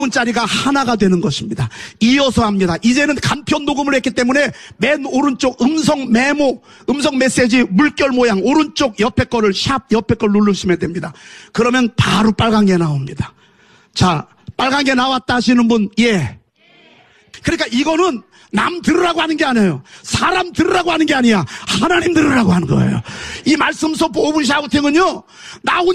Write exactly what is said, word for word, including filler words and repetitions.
짜리가 하나가 되는 것입니다. 이어서 합니다. 이제는 간편 녹음을 했기 때문에 맨 오른쪽 음성 메모, 음성 메시지 물결 모양 오른쪽 옆에 거를 샵 옆에 걸 누르시면 됩니다. 그러면 바로 빨간 게 나옵니다. 자, 빨간 게 나왔다 하시는 분, 예. 그러니까 이거는 남 들으라고 하는 게 아니에요. 사람 들으라고 하는 게 아니야. 하나님 들으라고 하는 거예요. 이 말씀서 오분 샤우팅은요, 나